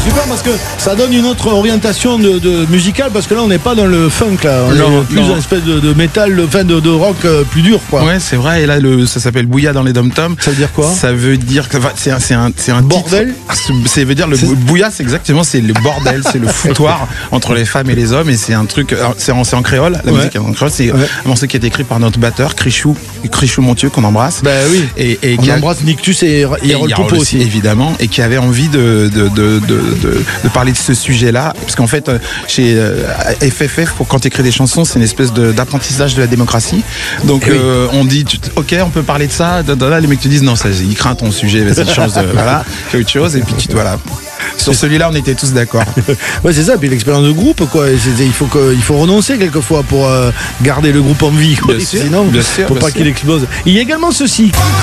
super parce que ça donne une autre orientation de musicale, parce que là on n'est pas dans le funk là, on est plus dans une espèce de métal, de rock plus dur quoi. Ouais, c'est vrai. Et là ça s'appelle Bouya dans les dom-toms. Ça veut dire quoi? Ça veut dire que c'est un bordel. Ça veut dire Bouya, c'est le bordel, c'est le foutoir entre les femmes et les hommes, et c'est un truc, c'est en créole, la musique est en créole, c'est un morceau qui a été écrit par notre batteur Crichou Montieu, qu'on embrasse. Bah oui. Et on embrasse Nictus et Yarol Popo aussi évidemment, et qui avait envie de parler de ce sujet-là, parce qu'en fait chez FFF, quand tu écris des chansons, c'est une espèce d'apprentissage de la démocratie. Donc on dit ok, on peut parler de ça, là les mecs te disent non, ça il craint ton sujet, vas-y change voilà, fais autre chose, et puis voilà. Sur celui-là, on était tous d'accord. Ouais, c'est ça. Puis l'expérience de groupe, quoi. Il faut renoncer quelquefois pour garder le groupe en vie, quoi. Bien sûr, sinon, bien sûr, faut pas qu'il explose. Il y a également ceci.